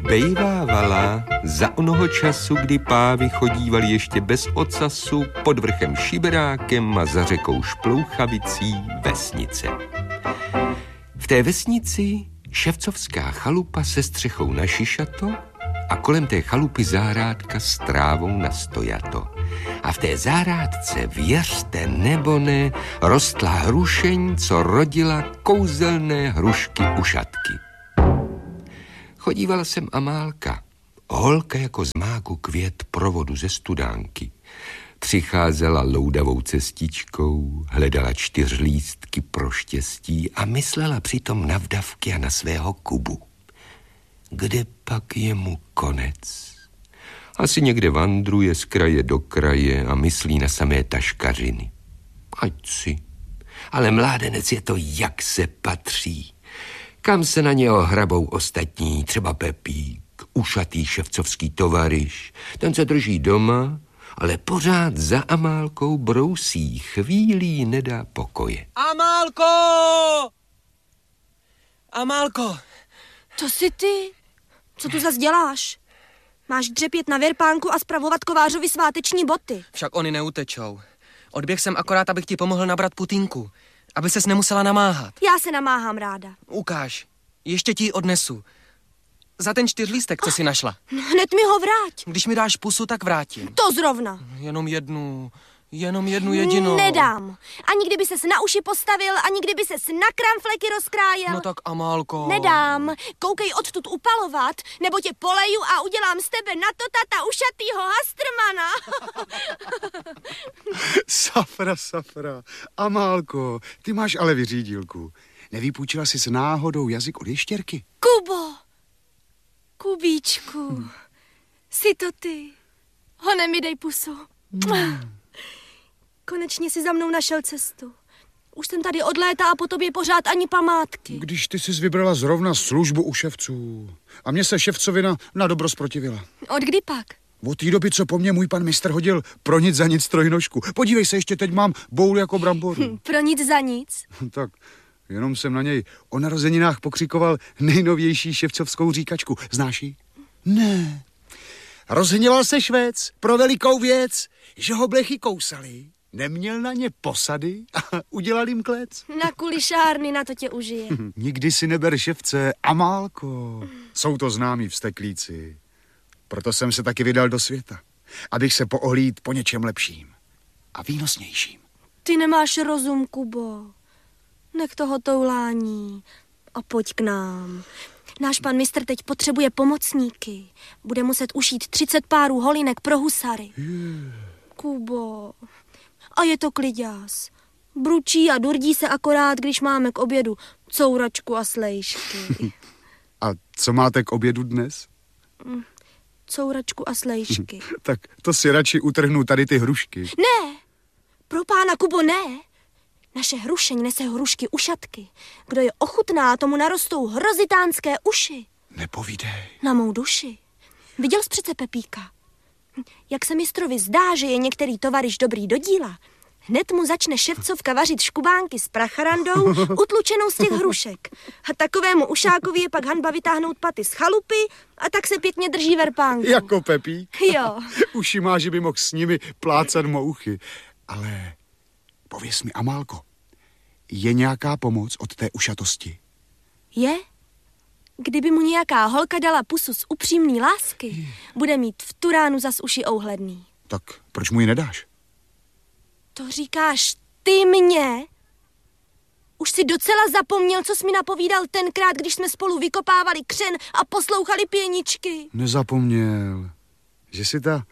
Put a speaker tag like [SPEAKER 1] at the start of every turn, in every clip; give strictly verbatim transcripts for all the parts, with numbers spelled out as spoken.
[SPEAKER 1] bejvávala za onoho času, kdy pávy chodívali ještě bez ocasu pod vrchem Šiberákem a za řekou Šplouchavicí vesnice. V té vesnici ševcovská chalupa se střechou na šišato a kolem té chalupy zahrádka s trávou na stojato. A v té zahrádce, věřte nebo ne, rostla hrušeň, co rodila kouzelné hrušky ušatky. Chodívala jsem Amálka, holka jako z máku květ provodu ze studánky. Přicházela loudavou cestičkou, hledala čtyřlístky pro štěstí a myslela přitom na vdavky a na svého Kubu. Kde pak je mu konec? Asi někde vandruje z kraje do kraje a myslí na samé taškařiny. Ať si. Ale mládenec je to, jak se patří. Kam se na něho hrabou ostatní, třeba Pepík, ušatý ševcovský tovaryš. Ten se drží doma, ale pořád za Amálkou brousí, chvílí nedá pokoje.
[SPEAKER 2] Amálko! Amálko!
[SPEAKER 3] To jsi ty? Co tu zas děláš? Máš dřepět na verpánku a spravovat kovářovi sváteční boty.
[SPEAKER 2] Však oni neutečou. Odběh jsem akorát, abych ti pomohl nabrat putínku, aby ses nemusela namáhat.
[SPEAKER 3] Já se namáhám ráda.
[SPEAKER 2] Ukáž, ještě ti ji odnesu. Za ten čtyřlístek, co jsi našla.
[SPEAKER 3] Hned mi ho vrať.
[SPEAKER 2] Když mi dáš pusu, tak vrátím.
[SPEAKER 3] To zrovna.
[SPEAKER 2] Jenom jednu, jenom jednu jedinou.
[SPEAKER 3] Nedám. Ani kdyby ses na uši postavil, ani kdyby ses na kramfleky rozkrájel.
[SPEAKER 2] No tak Amálko.
[SPEAKER 3] Nedám. Koukej odtud upalovat, nebo tě poleju a udělám z tebe na to tata ušatýho hastrmana.
[SPEAKER 4] Safra, safra. Amálko, ty máš ale vyřídílku. Nevypůjčila jsi s náhodou jazyk od ještěrky?
[SPEAKER 3] Kubo. Kubíčku. Hmm. Jsi to ty. Hone mi dej pusu. Hmm. Konečně si za mnou našel cestu. Už jsem tady od léta a po tobě pořád ani památky.
[SPEAKER 4] Když ty jsi vybrala zrovna službu u ševců. A mě se ševcovina na dobro zprotivila.
[SPEAKER 3] Od kdy pak?
[SPEAKER 4] Od té doby, co po mně můj pan mistr hodil pro nic za nic trojnožku. Podívej se, ještě teď mám boul jako bramboru.
[SPEAKER 3] Hm, pro nic za nic?
[SPEAKER 4] Tak, jenom jsem na něj o narozeninách pokřikoval nejnovější ševcovskou říkačku. Znáš ji? Ne. Rozhněval se Švéc pro velikou věc, že ho blechy kousali. Neměl na ně posady a udělal jim klec.
[SPEAKER 3] Na kulišárny, na to tě užije.
[SPEAKER 4] Nikdy si neber ševce, Amálko. Jsou to známí vzteklíci. Proto jsem se taky vydal do světa, abych se poohlíd po něčem lepším a výnosnějším.
[SPEAKER 3] Ty nemáš rozum, Kubo. Nech toho toulání a pojď k nám. Náš pan mistr teď potřebuje pomocníky. Bude muset ušít třicet párů holinek pro husary.
[SPEAKER 4] Yeah.
[SPEAKER 3] Kubo, a je to kliďás. Bručí a durdí se akorát, když máme k obědu couračku a slejšky.
[SPEAKER 4] A co máte k obědu dnes?
[SPEAKER 3] Couračku a slejšky.
[SPEAKER 4] Tak to si radši utrhnu tady ty hrušky.
[SPEAKER 3] Ne, pro pána, Kubo, ne. Naše hrušeň nese hrušky ušatky. Kdo je ochutná, tomu narostou hrozitánské uši.
[SPEAKER 4] Nepovídej.
[SPEAKER 3] Na mou duši. Viděl jsi přece Pepíka? Jak se mistrovi zdá, že je některý tovaryš dobrý do díla, hned mu začne ševcovka vařit škubánky s pracharandou utlučenou z těch hrušek. A takovému ušákovi je pak hanba vytáhnout paty z chalupy a tak se pěkně drží verpánku.
[SPEAKER 4] Jako Pepík?
[SPEAKER 3] Jo.
[SPEAKER 4] Uši má, že by mohl s nimi plácat mouchy. Ale pověz mi, Amálko, je nějaká pomoc od té ušatosti?
[SPEAKER 3] Je? Kdyby mu nějaká holka dala pusu z upřímný lásky, bude mít v tu ránu zas uši ouhledný.
[SPEAKER 4] Tak proč mu ji nedáš?
[SPEAKER 3] To říkáš ty mě? Už si docela zapomněl, co jsi mi napovídal tenkrát, když jsme spolu vykopávali křen a poslouchali pěničky.
[SPEAKER 4] Nezapomněl, že jsi ta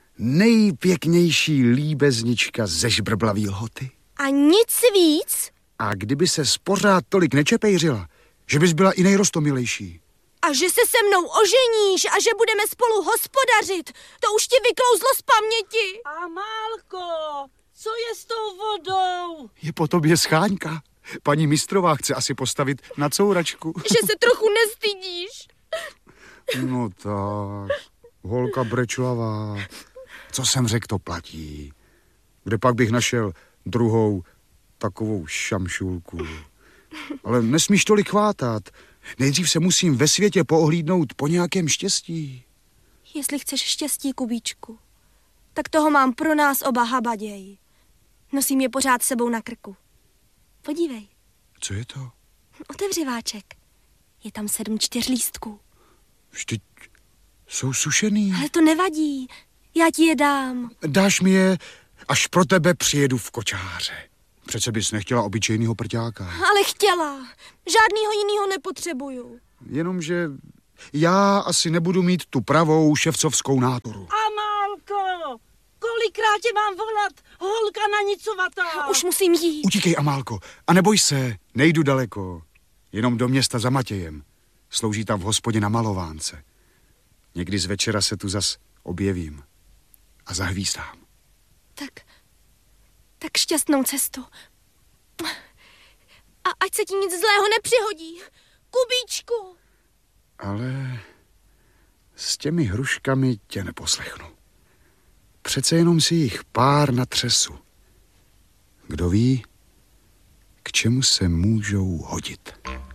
[SPEAKER 4] nejpěknější líbeznička ze Žbrblavý Lhoty.
[SPEAKER 3] A nic víc?
[SPEAKER 4] A kdyby se pořád tolik nečepejřila, že bys byla i nejrostomilejší.
[SPEAKER 3] A že se se mnou oženíš a že budeme spolu hospodařit, to už ti vyklouzlo z paměti.
[SPEAKER 5] Amálko, co je s tou vodou?
[SPEAKER 4] Je po tobě scháňka. Paní mistrová chce asi postavit na couračku.
[SPEAKER 3] Že se trochu nestydíš.
[SPEAKER 4] No tak, holka brečlavá. Co jsem řekl, to platí. Kde pak bych našel druhou takovou šamšulku? Ale nesmíš tolik chvátat. Nejdřív se musím ve světě poohlídnout po nějakém štěstí.
[SPEAKER 3] Jestli chceš štěstí, Kubíčku, tak toho mám pro nás oba habaděj. Nosím je pořád sebou na krku. Podívej.
[SPEAKER 4] Co je to?
[SPEAKER 3] Otevři váček. Je tam sedm čtyřlístků.
[SPEAKER 4] Vždyť jsou sušený.
[SPEAKER 3] Ale to nevadí. Já ti je dám.
[SPEAKER 4] Dáš mi je, až pro tebe přijedu v kočáře. Přece bys nechtěla obyčejnýho prťáka.
[SPEAKER 3] Ale chtěla. Žádnýho jinýho nepotřebuju.
[SPEAKER 4] Jenomže já asi nebudu mít tu pravou ševcovskou nátoru.
[SPEAKER 5] Amálko, kolikrát tě mám volat? Holka na nicovatá.
[SPEAKER 3] Už musím jít.
[SPEAKER 4] Utíkej, Amálko, a neboj se, nejdu daleko. Jenom do města za Matějem. Slouží tam v hospodě na Malovánce. Někdy z večera se tu zas objevím a zahvízdám.
[SPEAKER 3] Tak, tak šťastnou cestu. A ať se ti nic zlého nepřihodí. Kubíčku.
[SPEAKER 4] Ale s těmi hruškami tě neposlechnu. Přece jenom si jich pár natřesu. Kdo ví, k čemu se můžou hodit.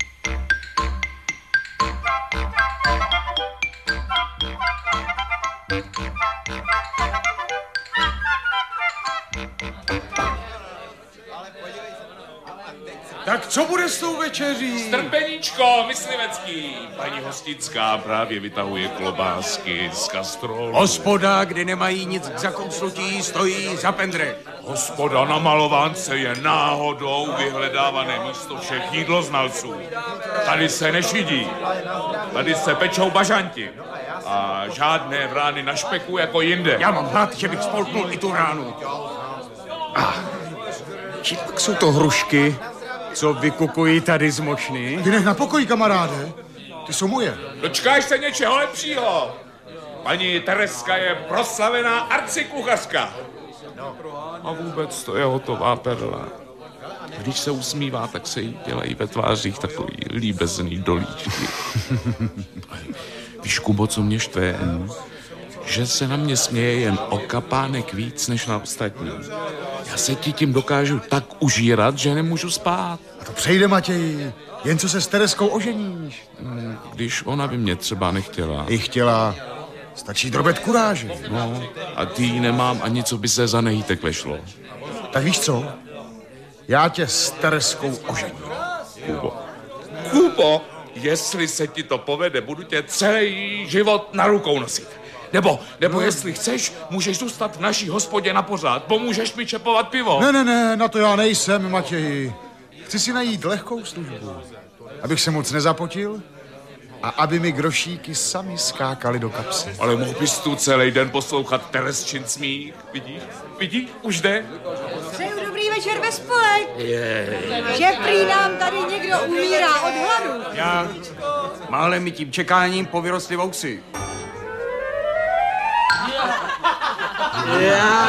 [SPEAKER 6] Tak co bude s tou večeří?
[SPEAKER 7] Strpeníčko, myslivecký. Paní Hostická právě vytahuje klobásky z kastrolu.
[SPEAKER 6] Hospoda, kde nemají nic k zakousnutí, stojí za pendrek.
[SPEAKER 7] Hospoda na Malovánce je náhodou vyhledávané místo všech jídloznalců. Tady se nešidí. Tady se pečou bažanti. A žádné vrány na špeku jako jinde.
[SPEAKER 6] Já mám hlad, že bych spolknul i tu ránu. Ah, či pak jsou to hrušky, co vykukují tady z mošny?
[SPEAKER 4] Ty nech na pokoji, kamaráde. Ty jsou moje.
[SPEAKER 7] Dočkáš se něčeho lepšího. Paní Tereska je proslavená arcikuchařka. A vůbec to je hotová perla. Když se usmívá, tak se jí dělají ve tvářích takový líbezný dolíčky. Víš, Kubo, co mě štve? Že se na mě směje jen o kapánek víc než na ostatní. Já se ti tím dokážu tak užírat, že nemůžu spát.
[SPEAKER 4] A to přejde, Matěji. Jen co se s Tereskou oženíš.
[SPEAKER 7] Když ona by mě třeba nechtěla.
[SPEAKER 4] I chtěla. Stačí drobet kuráže.
[SPEAKER 7] No, a ty jí nemám ani co by se za nejítek vešlo.
[SPEAKER 4] Tak víš co? Já tě s Tereskou ožením.
[SPEAKER 7] Kubo. Kubo, jestli se ti to povede, budu tě celý život na rukou nosit. Nebo, nebo no. Jestli chceš, můžeš zůstat v naší hospodě na pořád. Pomůžeš mi čepovat pivo.
[SPEAKER 4] Ne, ne, ne, na to já nejsem, Matěji. Chci si najít lehkou službu, abych se moc nezapotil a aby mi grošíky sami skákaly do kapsy.
[SPEAKER 7] Ale mohl bys tu celý den poslouchat Teresčin smích. Vidíš? Vidíš? Už jde?
[SPEAKER 5] Přeju dobrý večer ve spolek. Že prý nám tady někdo umírá od hladu.
[SPEAKER 6] Já málem mi tím čekáním povyrostly vousy.
[SPEAKER 8] Já...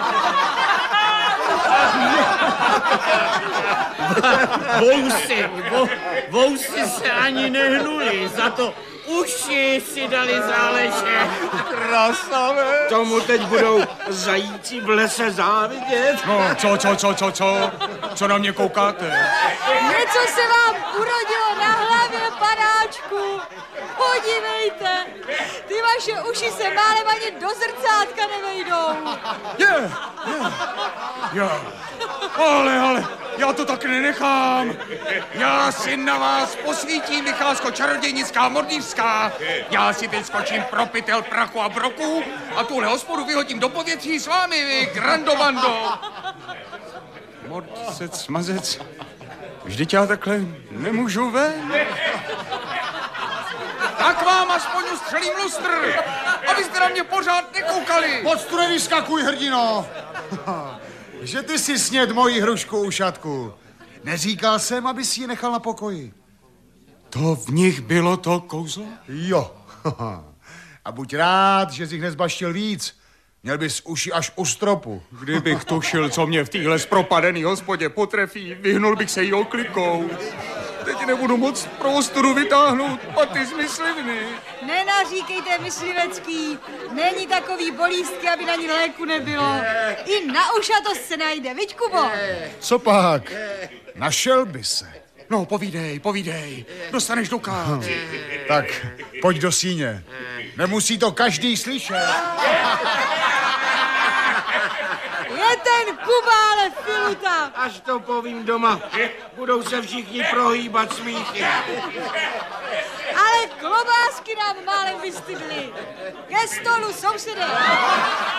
[SPEAKER 8] Vousy, vo, vousy se ani nehnuly, za to uši si dali záležet.
[SPEAKER 6] Krasavé.
[SPEAKER 8] Tomu teď budou zajíci v lese závidět.
[SPEAKER 6] No, co, co, co, co, co? Co na mě koukáte?
[SPEAKER 5] Něco se vám urodilo na hlavě, panáčku. Podívejte, ty vaše uši se málem ani do zrcátka nevejdou.
[SPEAKER 6] Je, je, je. Ale, ale, já to tak nenechám. Já si na vás posvítím, Michálsko čarodějnická mordýřská. Já si teď skočím pro pytel prachu a broku a tuhle hospodu vyhodím do povětří s vámi, vy grandobando. Mordcec, mazec, vždyť já takhle nemůžu ven. Tak vám aspoň ustřelím lustr, abyste na mě pořád nekoukali.
[SPEAKER 4] Pod stůl vyskakuj, hrdino. Že ty si sněd moji hrušku ušatku. Neříkal jsem, aby si ji nechal na pokoji.
[SPEAKER 6] To v nich bylo to kouzlo?
[SPEAKER 4] Jo. A buď rád, že jsi jich nezbaštil víc. Měl bys uši až u stropu.
[SPEAKER 6] Kdybych tušil, co mě v téhle zpropadený hospodě potrefí, vyhnul bych se jí oklikou. Teď nebudu moc pro ostudu vytáhnout paty z myslivny.
[SPEAKER 5] Nenaříkejte, myslivecký. Není takový bolístky, aby na ní léku nebylo. I na ušatost se najde, viď, Kubo?
[SPEAKER 4] Co pak? Našel by se.
[SPEAKER 6] No, povídej, povídej. Dostaneš dukat.
[SPEAKER 4] Tak, pojď do síně. Nemusí to každý slyšet.
[SPEAKER 5] Je ten Kubále filuta.
[SPEAKER 8] Až to povím doma, budou se všichni prohýbat smíchy.
[SPEAKER 5] Ale klobásky nám málem vystydly. Ke stolu, sousede.